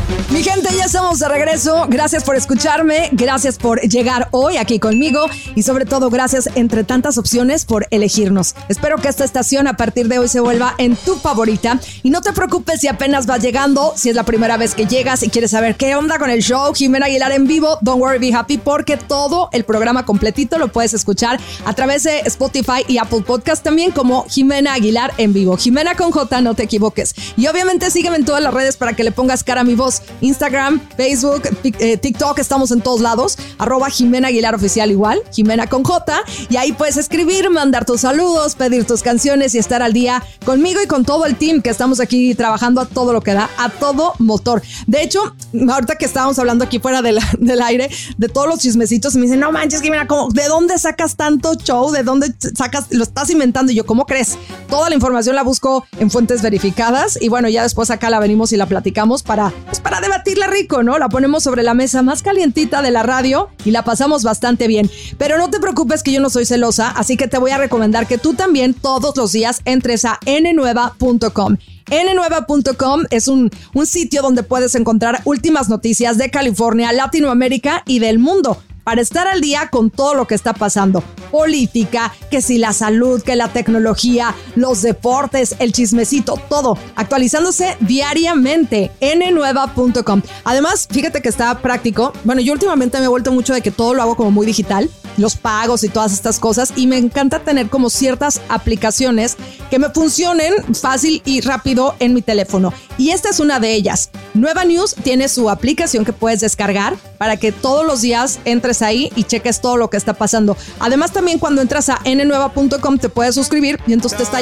Mi gente, ya estamos de regreso. Gracias por escucharme, gracias por llegar hoy aquí conmigo y sobre todo gracias entre tantas opciones por elegirnos. Espero que esta estación a partir de hoy se vuelva en tu favorita y no te preocupes si apenas vas llegando, si es la primera vez que llegas y quieres saber qué onda con el show Jimena Aguilar en vivo. Don't worry, be happy, porque todo el programa completito lo puedes escuchar a través de Spotify y Apple Podcast también como Jimena Aguilar en vivo. Jimena con J, no te equivoques. Y obviamente sígueme en todas las redes para que le pongas cara a mi voz. Instagram, Facebook, TikTok, estamos en todos lados. @Jimena Aguilar Oficial igual, Jimena con J. Y ahí puedes escribir, mandar tus saludos, pedir tus canciones y estar al día conmigo y con todo el team que estamos aquí trabajando a todo lo que da, a todo motor. De hecho, ahorita que estábamos hablando aquí fuera del aire, de todos los chismecitos, me dicen, no manches, Jimena, ¿de dónde sacas tanto show? ¿De dónde sacas? Lo estás inventando. Y yo, ¿cómo crees? Toda la información la busco en fuentes verificadas y bueno, ya después acá la venimos y la platicamos para debatirla rico, ¿no? La ponemos sobre la mesa más calientita de la radio y la pasamos bastante bien. Pero no te preocupes que yo no soy celosa, así que te voy a recomendar que tú también todos los días entres a nnueva.com. nnueva.com es un sitio donde puedes encontrar últimas noticias de California, Latinoamérica y del mundo, para estar al día con todo lo que está pasando. Política, que si la salud, que la tecnología, los deportes, el chismecito, todo actualizándose diariamente. nnueva.com. Además, fíjate que está práctico. Bueno, yo últimamente me he vuelto mucho de que todo lo hago como muy digital, los pagos y todas estas cosas, y me encanta tener como ciertas aplicaciones que me funcionen fácil y rápido en mi teléfono. Y esta es una de ellas. Nueva News tiene su aplicación que puedes descargar para que todos los días entres ahí y cheques todo lo que está pasando. Además, también cuando entras a nnueva.com te puedes suscribir y entonces te está